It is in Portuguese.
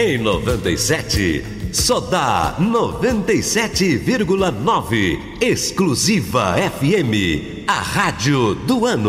Em 97, só dá 97,9. Exclusiva FM, a rádio do ano.